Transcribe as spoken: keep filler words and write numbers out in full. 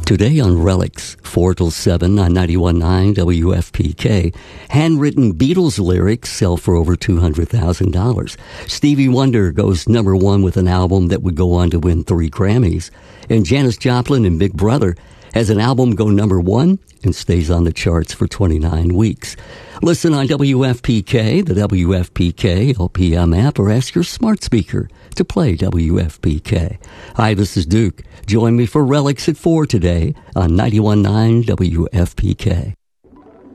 Today on Relics, four till seven on ninety-one point nine W F P K, handwritten Beatles lyrics sell for over two hundred thousand dollars. Stevie Wonder goes number one with an album that would go on to win three Grammys. And Janis Joplin and Big Brother has an album go number one and stays on the charts for twenty-nine weeks. Listen on W F P K, the W F P K L P M app, or ask your smart speaker to play W F P K. Hi, this is Duke. Join me for Relics at four today on ninety-one point nine W F P K.